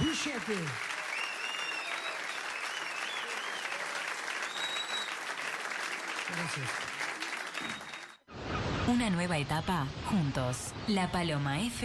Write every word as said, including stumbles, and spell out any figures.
Billete. Gracias. Una nueva etapa juntos. La Paloma F.